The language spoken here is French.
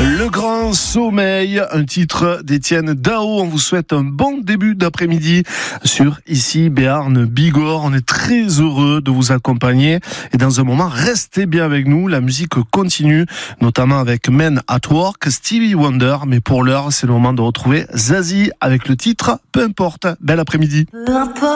Le Grand Sommeil, un titre d'Étienne Dao. On vous souhaite un bon début d'après-midi sur ici Béarn Bigorre. On est très heureux de vous accompagner et dans un moment, restez bien avec nous. La musique continue, notamment avec Men at Work, Stevie Wonder. Mais pour l'heure, c'est le moment de retrouver Zazie avec le titre Peu importe. Bel après-midi.